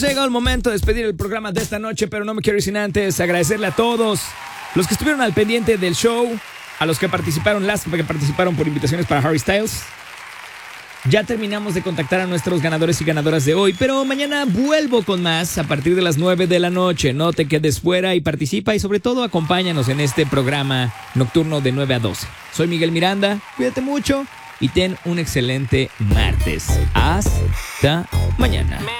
Llega el momento de despedir el programa de esta noche, pero no me quiero ir sin antes agradecerle a todos los que estuvieron al pendiente del show, a los que participaron, por invitaciones para Harry Styles. Ya terminamos de contactar a nuestros ganadores y ganadoras de hoy, pero mañana vuelvo con más a partir de las 9 de la noche. No te quedes fuera y participa y sobre todo acompáñanos en este programa nocturno de 9 a 12. Soy Miguel Miranda, cuídate mucho y ten un excelente martes. Hasta mañana.